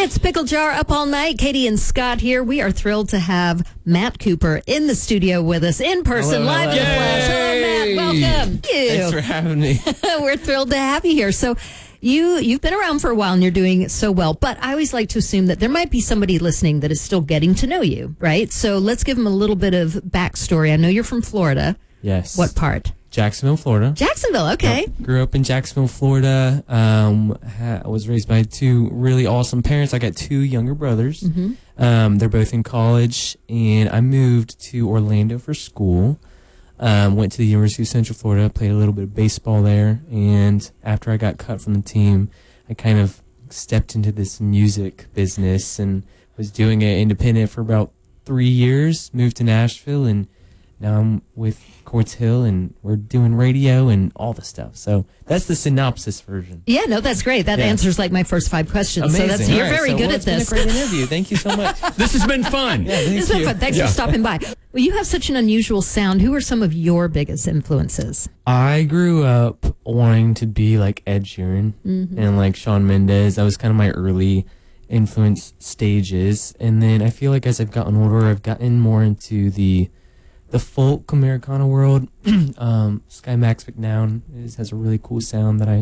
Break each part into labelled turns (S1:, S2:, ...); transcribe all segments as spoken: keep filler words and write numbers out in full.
S1: It's Pickle Jar Up All Night. Katie and Scott here. We are thrilled to have Matt Cooper in the studio with us in person,
S2: Hello,
S1: live in
S2: hello.
S1: the flesh. Hello, Matt. Welcome. Thank you.
S2: Thanks for having me.
S1: We're thrilled to have you here. So you, you've been around for a while and you're doing so well, but I always like to assume that there might be somebody listening that is still getting to know you, right? So let's give them a little bit of backstory. I know you're from Florida.
S2: Yes.
S1: What part?
S2: Jacksonville, Florida.
S1: Jacksonville, okay.
S2: Yep. Grew up in Jacksonville, Florida. Um, ha- I was raised by two really awesome parents. I got two younger brothers.
S1: Mm-hmm.
S2: Um, they're both in college, and I moved to Orlando for school. Um, went to the University of Central Florida, played a little bit of baseball there, and after I got cut from the team, I kind of stepped into this music business and was doing it independent for about three years, moved to Nashville, and now I'm with Quartz Hill, and we're doing radio and all the stuff. So that's the synopsis version.
S1: Yeah, no, that's great. That
S2: Yeah.
S1: answers like my first five questions.
S2: Amazing.
S1: So that's, you're
S2: All right,
S1: very
S2: so,
S1: good
S2: well,
S1: at
S2: it's been
S1: this.
S2: a great interview. Thank you so much.
S3: This has been fun.
S2: Yeah, thank
S1: It's been
S2: you.
S1: fun. Thanks
S3: Yeah.
S1: for stopping by. Well, you have such an unusual sound. Who are some of your biggest influences?
S2: I grew up wanting to be like Ed Sheeran
S1: Mm-hmm.
S2: and like Shawn Mendes. That was kind of my early influence stages. And then I feel like as I've gotten older, I've gotten more into the the folk Americana world. um, Sky Max McNown is, has a really cool sound that I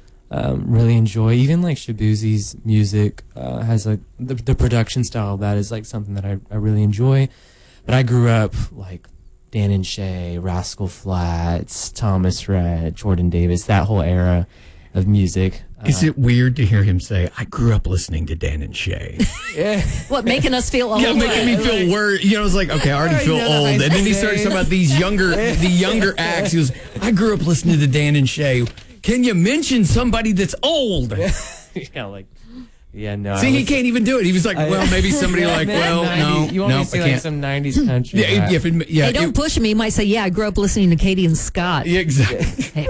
S2: um, really enjoy. Even like Shabuzi's music uh, has like the, the production style of that is like something that I, I really enjoy. But I grew up like Dan and Shay, Rascal Flatts, Thomas Rhett, Jordan Davis, that whole era of music.
S3: Is
S2: Uh,
S3: it weird to hear him say, I grew up listening to Dan and Shay?
S2: yeah.
S1: What, making us feel old?
S3: Yeah, making me feel worse. You know, it's like, okay, I already
S2: I
S3: feel
S2: know the
S3: old.
S2: high
S3: And then he
S2: school
S3: starts talking
S2: days.
S3: about these younger, the younger acts. He goes, I grew up listening to Dan and Shay. Can you mention somebody that's old?
S2: yeah, like, yeah, no. I
S3: See, he
S2: was-
S3: can't even do it. He was like,
S2: I-
S3: well, maybe somebody
S2: Yeah,
S3: like,
S2: man,
S3: well,
S2: ninety
S3: no,
S2: You want
S3: no,
S2: me to say
S3: I
S2: like
S3: can't.
S2: some nineties country?
S3: Yeah,
S2: rap.
S3: if it, yeah,
S1: Hey, don't
S3: it-
S1: push me. You might say, yeah, I grew up listening to Katie and Scott.
S3: yeah, exactly.
S1: Hey,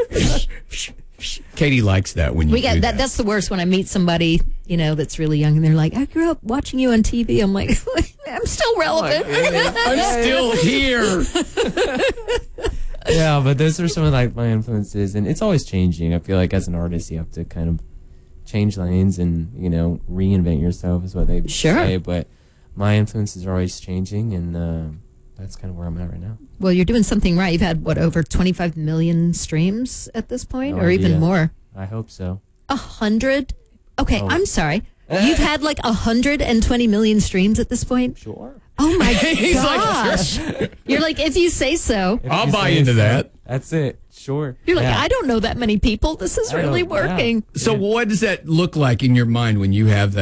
S3: Katie likes that when you
S1: we got
S3: do
S1: that.
S3: that.
S1: That's the worst when I meet somebody, you know, that's really young and they're like, I grew up watching you on T V. I'm like, I'm still relevant.
S3: I'm still here.
S2: Yeah, but those are some of like my influences, and it's always changing. I feel like as an artist, you have to kind of change lanes and you know reinvent yourself is what they
S1: Sure.
S2: say. But my influences are always changing, and uh, that's kind of where I'm at right now.
S1: Well, you're doing something right. You've had, what, over twenty-five million streams at this point,
S2: No
S1: or even
S2: idea.
S1: more?
S2: I hope so.
S1: A hundred? Okay,
S2: Oh.
S1: I'm sorry. You've had like a hundred and twenty million streams at this point?
S2: Sure.
S1: Oh my
S3: He's like,
S1: gosh. You're like, if you say so.
S2: If
S3: I'll
S2: you
S3: buy
S2: say
S3: into
S2: so,
S3: that.
S2: That's it. Sure.
S1: You're like,
S2: Yeah.
S1: I don't know that many people. This is
S2: I
S1: really
S2: don't- yeah.
S1: working.
S3: So what does that look like in your mind when you have that?